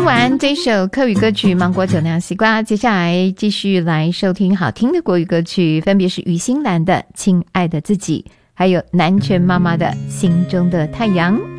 完这首客语歌曲《芒果酒酿西瓜》，接下来继续来收听好听的国语歌曲，分别是于心兰的《亲爱的自己》，还有南拳妈妈的《心中的太阳》。